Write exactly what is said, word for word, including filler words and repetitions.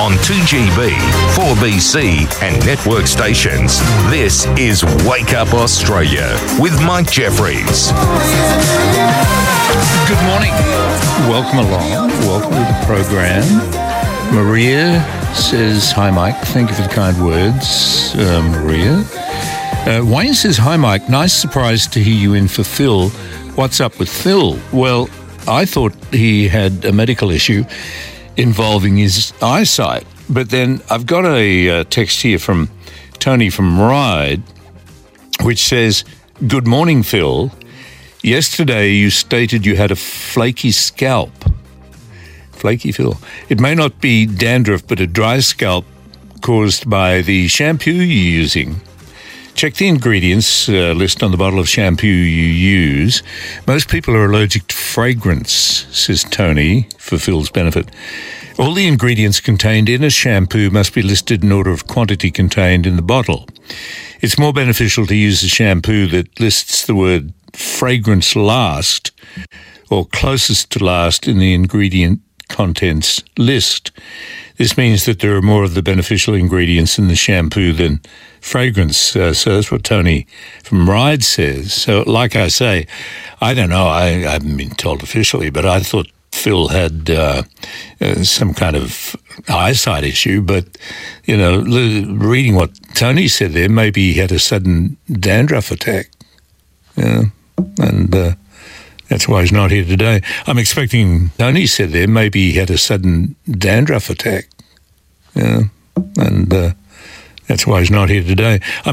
on two G B, four B C and network stations. This is Wake Up Australia with Mike Jeffries. Good morning. Welcome along. Welcome to the program. Maria says, hi, Mike. Thank you for the kind words, uh, Maria. Uh, Wayne says, hi, Mike. Nice surprise to hear you in for Phil. What's up with Phil? Well, I thought he had a medical issue involving his eyesight. But then I've got a uh, text here from Tony from Ryde, which says, good morning, Phil. Yesterday you stated you had a flaky scalp. Flaky, Phil. It may not be dandruff, but a dry scalp caused by the shampoo you're using. Check the ingredients uh, list on the bottle of shampoo you use. Most people are allergic to fragrance, says Tony, for Phil's benefit. All the ingredients contained in a shampoo must be listed in order of quantity contained in the bottle. It's more beneficial to use a shampoo that lists the word fragrance last or closest to last in the ingredient contents list. This means that there are more of the beneficial ingredients in the shampoo than fragrance. Uh, so that's what Tony from Ryde says. So like I say, I don't know, I, I haven't been told officially, but I thought Phil had uh, uh, some kind of eyesight issue. But, you know, reading what Tony said there, maybe he had a sudden dandruff attack. Yeah, and uh, that's why he's not here today. I'm expecting, Tony said there, maybe he had a sudden dandruff attack. Yeah, and uh, that's why he's not here today. I'm